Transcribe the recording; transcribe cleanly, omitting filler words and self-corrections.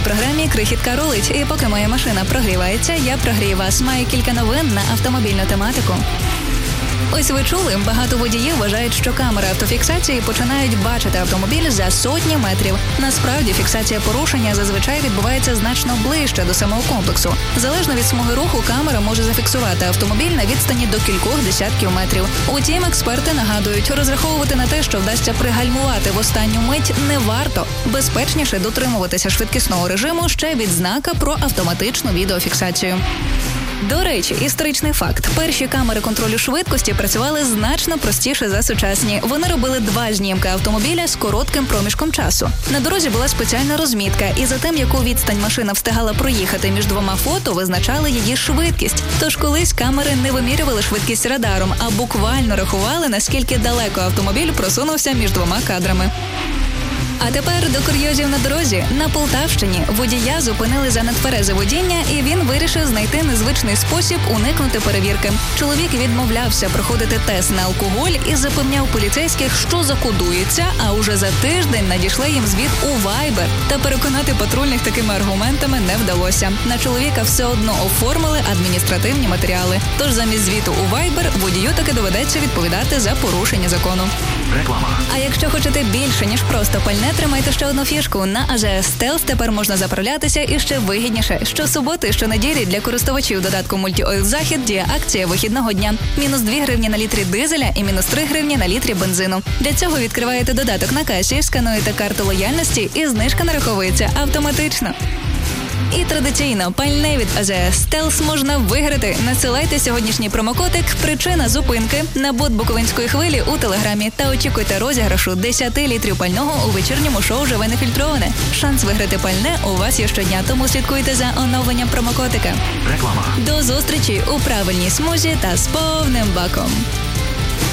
програмі «Крихітка рулить». І поки моя машина прогрівається, я прогрію вас. Маю кілька новин на автомобільну тематику. Ось ви чули, багато водіїв вважають, що камери автофіксації починають бачити автомобіль за сотні метрів. Насправді, фіксація порушення зазвичай відбувається значно ближче до самого комплексу. Залежно від смуги руху, камера може зафіксувати автомобіль на відстані до кількох десятків метрів. Утім, експерти нагадують, розраховувати на те, що вдасться пригальмувати в останню мить, не варто. Безпечніше дотримуватися швидкісного режиму ще відзнака про автоматичну відеофіксацію. До речі, історичний факт. Перші камери контролю швидкості працювали значно простіше за сучасні. Вони робили 2 знімки автомобіля з коротким проміжком часу. На дорозі була спеціальна розмітка, і за тим, яку відстань машина встигала проїхати між 2 фото, визначали її швидкість. Тож колись камери не вимірювали швидкість радаром, а буквально рахували, наскільки далеко автомобіль просунувся між 2 кадрами. А тепер до курйозів на дорозі. На Полтавщині водія зупинили за нетверезе водіння, і він вирішив знайти незвичний спосіб уникнути перевірки. Чоловік відмовлявся проходити тест на алкоголь і запевняв поліцейських, що закодується, а уже за тиждень надійшли їм звіт у Viber. Та переконати патрульних такими аргументами не вдалося. На чоловіка все одно оформили адміністративні матеріали. Тож замість звіту у Viber водію таки доведеться відповідати за порушення закону. Реклама. А якщо хочете більше, ніж просто пальне, тримайте ще одну фішку. На АЗС Stealth тепер можна заправлятися і ще вигідніше. Щосуботи і щонеділі для користувачів додатку Multi-Oil Захід діє акція вихідного дня. Мінус 2 гривні на літрі дизеля і мінус 3 гривні на літрі бензину. Для цього відкриваєте додаток на касі, скануєте карту лояльності і знижка нараховується автоматично. І традиційно пальне від АЗС Stealth можна виграти. Надсилайте сьогоднішній промокодик «Причина зупинки» на бот Буковинської хвилі у Телеграмі та очікуйте розіграшу 10 літрів пального у вечірньому шоу «Живе нефільтроване». Шанс виграти пальне у вас є щодня, тому слідкуйте за оновленням промокодика. Реклама. До зустрічі у правильній смузі та з повним баком.